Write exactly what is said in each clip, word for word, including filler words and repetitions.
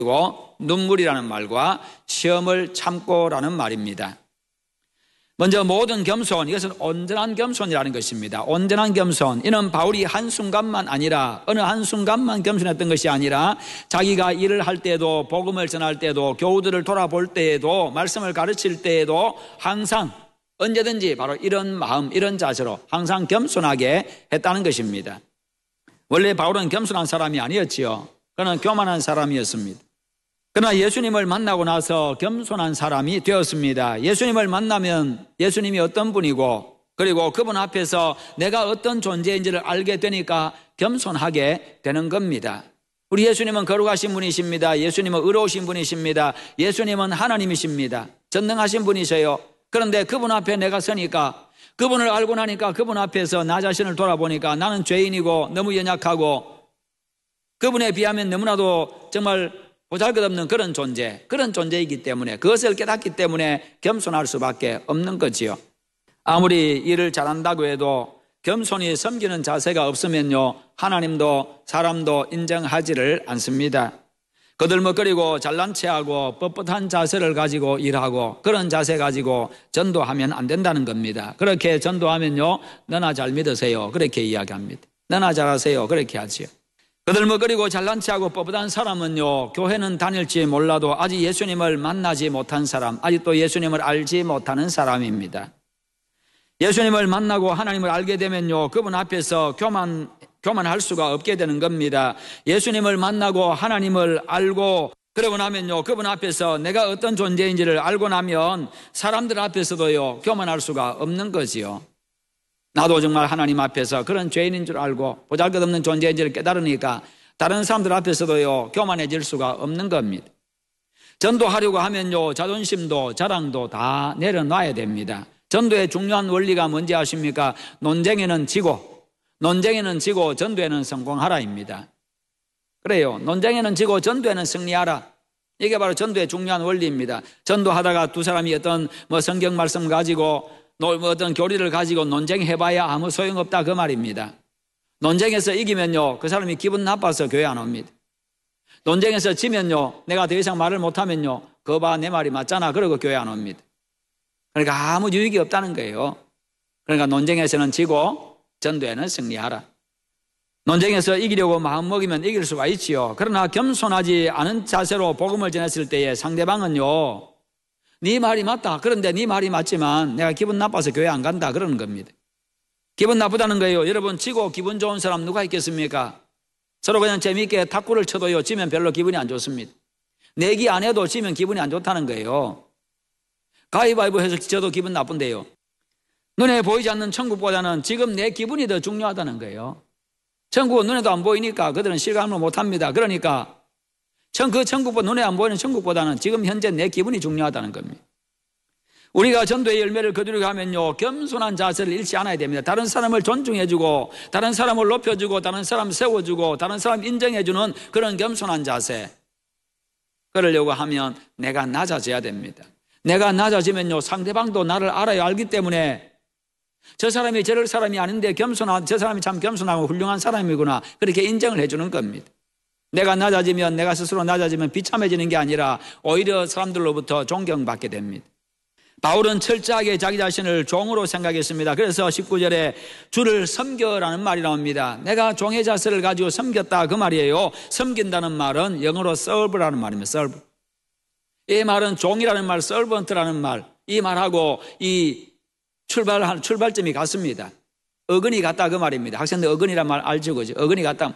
그리고 눈물이라는 말과 시험을 참고라는 말입니다. 먼저 모든 겸손, 이것은 온전한 겸손이라는 것입니다. 온전한 겸손, 이는 바울이 한순간만 아니라 어느 한순간만 겸손했던 것이 아니라 자기가 일을 할 때도, 복음을 전할 때도, 교우들을 돌아볼 때에도, 말씀을 가르칠 때에도 항상 언제든지 바로 이런 마음, 이런 자세로 항상 겸손하게 했다는 것입니다. 원래 바울은 겸손한 사람이 아니었지요. 그는 교만한 사람이었습니다. 그러나 예수님을 만나고 나서 겸손한 사람이 되었습니다. 예수님을 만나면 예수님이 어떤 분이고, 그리고 그분 앞에서 내가 어떤 존재인지를 알게 되니까 겸손하게 되는 겁니다. 우리 예수님은 거룩하신 분이십니다. 예수님은 의로우신 분이십니다. 예수님은 하나님이십니다. 전능하신 분이세요. 그런데 그분 앞에 내가 서니까, 그분을 알고 나니까 그분 앞에서 나 자신을 돌아보니까 나는 죄인이고 너무 연약하고 그분에 비하면 너무나도 정말 보잘것없는 그런 존재, 그런 존재이기 때문에, 그것을 깨닫기 때문에 겸손할 수밖에 없는 거지요. 아무리 일을 잘한다고 해도 겸손히 섬기는 자세가 없으면요, 하나님도 사람도 인정하지를 않습니다. 거들먹거리고 잘난 체하고 뻣뻣한 자세를 가지고 일하고 그런 자세 가지고 전도하면 안 된다는 겁니다. 그렇게 전도하면요, 너나 잘 믿으세요, 그렇게 이야기합니다. 너나 잘하세요, 그렇게 하지요. 거들먹거리고 잘난 체하고 뻣뻣한 사람은요, 교회는 다닐지 몰라도 아직 예수님을 만나지 못한 사람, 아직도 예수님을 알지 못하는 사람입니다. 예수님을 만나고 하나님을 알게 되면요, 그분 앞에서 교만, 교만할 수가 없게 되는 겁니다. 예수님을 만나고 하나님을 알고 그러고 나면요, 그분 앞에서 내가 어떤 존재인지를 알고 나면 사람들 앞에서도요, 교만할 수가 없는 거지요. 나도 정말 하나님 앞에서 그런 죄인인 줄 알고 보잘것없는 존재인지를 깨달으니까 다른 사람들 앞에서도요, 교만해질 수가 없는 겁니다. 전도하려고 하면요, 자존심도 자랑도 다 내려놔야 됩니다. 전도의 중요한 원리가 뭔지 아십니까? 논쟁에는 지고, 논쟁에는 지고 전도에는 성공하라입니다. 그래요. 논쟁에는 지고 전도에는 승리하라. 이게 바로 전도의 중요한 원리입니다. 전도하다가 두 사람이 어떤 뭐 성경 말씀 가지고 어떤 교리를 가지고 논쟁해봐야 아무 소용없다, 그 말입니다. 논쟁에서 이기면요, 그 사람이 기분 나빠서 교회 안 옵니다. 논쟁에서 지면요, 내가 더 이상 말을 못하면요, 그거 봐, 내 말이 맞잖아, 그러고 교회 안 옵니다. 그러니까 아무 유익이 없다는 거예요. 그러니까 논쟁에서는 지고 전도에는 승리하라. 논쟁에서 이기려고 마음먹이면 이길 수가 있지요. 그러나 겸손하지 않은 자세로 복음을 전했을 때에 상대방은요, 네 말이 맞다, 그런데 네 말이 맞지만 내가 기분 나빠서 교회 안 간다, 그러는 겁니다. 기분 나쁘다는 거예요. 여러분, 지고 기분 좋은 사람 누가 있겠습니까? 서로 그냥 재미있게 탁구를 쳐도요, 지면 별로 기분이 안 좋습니다. 내기 안 해도 지면 기분이 안 좋다는 거예요. 가위바위보 해서 저도 기분 나쁜데요, 눈에 보이지 않는 천국보다는 지금 내 기분이 더 중요하다는 거예요. 천국은 눈에도 안 보이니까 그들은 실감을 못합니다. 그러니까 그 천국보다, 눈에 안 보이는 천국보다는 지금 현재 내 기분이 중요하다는 겁니다. 우리가 전도의 열매를 거두려고 하면요, 겸손한 자세를 잃지 않아야 됩니다. 다른 사람을 존중해주고, 다른 사람을 높여주고, 다른 사람 세워주고, 다른 사람 인정해주는 그런 겸손한 자세, 그러려고 하면 내가 낮아져야 됩니다. 내가 낮아지면요, 상대방도 나를 알아야 알기 때문에 저 사람이 저럴 사람이 아닌데 겸손한, 저 사람이 참 겸손하고 훌륭한 사람이구나, 그렇게 인정을 해주는 겁니다. 내가 낮아지면, 내가 스스로 낮아지면 비참해지는 게 아니라 오히려 사람들로부터 존경받게 됩니다. 바울은 철저하게 자기 자신을 종으로 생각했습니다. 그래서 십구 절에 주를 섬겨라는 말이 나옵니다. 내가 종의 자세를 가지고 섬겼다, 그 말이에요. 섬긴다는 말은 영어로 serve라는 말입니다. serve. 이 말은 종이라는 말, servant라는 말, 이 말하고 이 출발한 출발점이 같습니다. 어근이 같다, 그 말입니다. 학생들 어근이란 말 알죠, 그죠? 어근이 같다.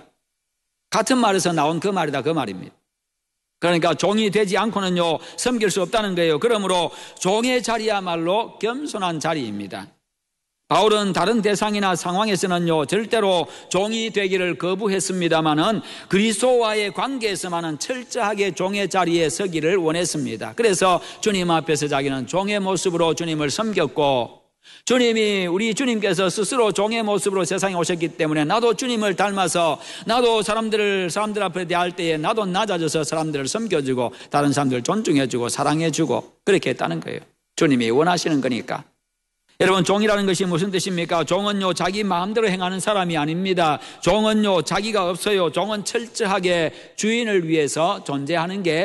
같은 말에서 나온 그 말이다, 그 말입니다. 그러니까 종이 되지 않고는요, 섬길 수 없다는 거예요. 그러므로 종의 자리야말로 겸손한 자리입니다. 바울은 다른 대상이나 상황에서는요, 절대로 종이 되기를 거부했습니다마는 그리스도와의 관계에서만은 철저하게 종의 자리에 서기를 원했습니다. 그래서 주님 앞에서 자기는 종의 모습으로 주님을 섬겼고, 주님이, 우리 주님께서 스스로 종의 모습으로 세상에 오셨기 때문에 나도 주님을 닮아서 나도 사람들을, 사람들 앞에 대할 때에 나도 낮아져서 사람들을 섬겨주고 다른 사람들을 존중해주고 사랑해주고 그렇게 했다는 거예요. 주님이 원하시는 거니까. 여러분, 종이라는 것이 무슨 뜻입니까? 종은요, 자기 마음대로 행하는 사람이 아닙니다. 종은요, 자기가 없어요. 종은 철저하게 주인을 위해서 존재하는 게